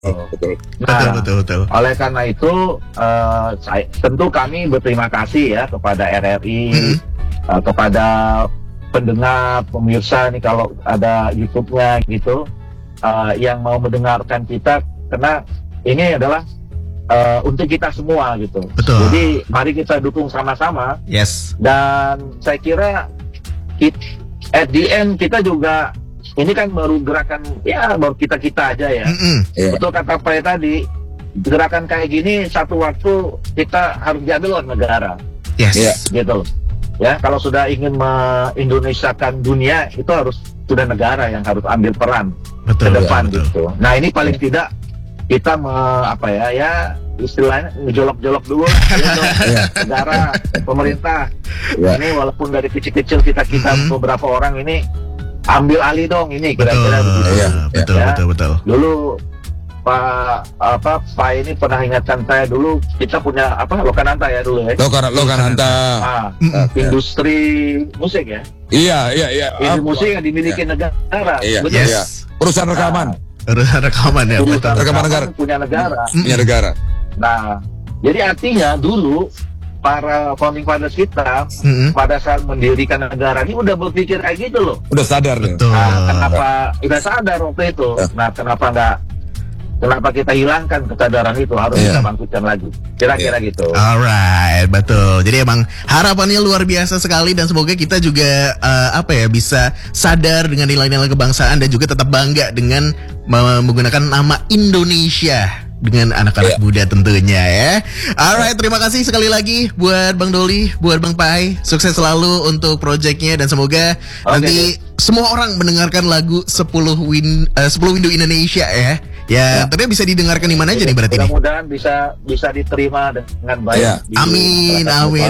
Betul. Nah, Betul. oleh karena itu tentu kami berterima kasih ya kepada RRI, kepada pendengar, pemirsa nih kalau ada YouTube-nya gitu, yang mau mendengarkan kita, karena ini adalah untuk kita semua gitu. Betul. Jadi mari kita dukung sama-sama. Yes. Dan saya kira at the end kita juga ini kan baru gerakan ya baru kita aja ya. Iya. Betul kata Pak tadi, gerakan kayak gini satu waktu kita harus jadi loh negara. Yes. Iya. Gitu. Ya, kalau sudah ingin mengindonesiakan dunia itu harus sudah negara yang harus ambil peran ke depan betul. gitu. Nah, ini paling tidak kita ya istilahnya ngejolok-jolok dulu lah, ya, negara, pemerintah. Ya. Ini walaupun dari kecil-kecil kita beberapa orang ini ambil alih dong ini kira-kira begitu. Iya. Betul. Dulu Pak ini pernah ingatkan saya dulu kita punya Lokananta ya dulu ya. Lokananta. Industri musik ya. Iya. Industri musik yang dimiliki negara. Iya. Betul. Iya. Perusahaan rekaman. Rekaman ya. Perusahaan Rekaman negara. punya negara. Punya negara. Nah, jadi artinya dulu para founding fathers kita pada saat mendirikan negara ini udah berpikir kayak gitu loh. Udah sadar nih. Betul. Nah, kenapa udah sadar waktu itu? Nah, kenapa kita hilangkan kesadaran itu, harus kita bangkitkan lagi. Kira-kira gitu. Alright, betul. Jadi emang harapannya luar biasa sekali dan semoga kita juga bisa sadar dengan nilai-nilai kebangsaan dan juga tetap bangga dengan menggunakan nama Indonesia dengan anak-anak muda tentunya ya. Alright, terima kasih sekali lagi buat Bang Doli, buat Bang Pai. Sukses selalu untuk proyeknya dan semoga nanti semua orang mendengarkan lagu 10 Window Indonesia ya. Ya, tapi bisa didengarkan di mana aja nih berarti nih? Mudah-mudahan bisa diterima dengan baik. Iya. Amin.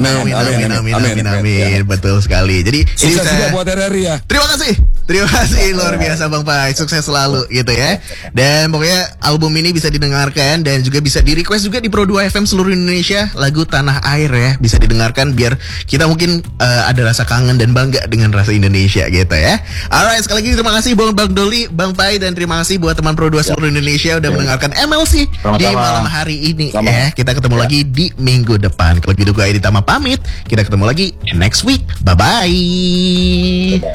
Ya. Betul sekali. Jadi ini Sukses juga buat RRI ya. Terima kasih luar biasa Bang Pai. Sukses selalu gitu ya. Dan pokoknya album ini bisa didengarkan dan juga bisa di request juga di Pro 2 FM seluruh Indonesia, lagu Tanah Air ya, bisa didengarkan biar kita mungkin ada rasa kangen dan bangga dengan rasa Indonesia gitu ya. Alright, sekali lagi terima kasih buat Bang Doli, Bang Pai, dan terima kasih buat teman Pro 2 seluruh Indonesia udah mendengarkan MLC di malam hari ini ya. Kita ketemu lagi di minggu depan. Kalau gitu gue Editama pamit. Kita ketemu lagi next week. Bye-bye.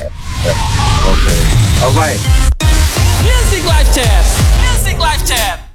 Oke. Bye. Music Live Chat.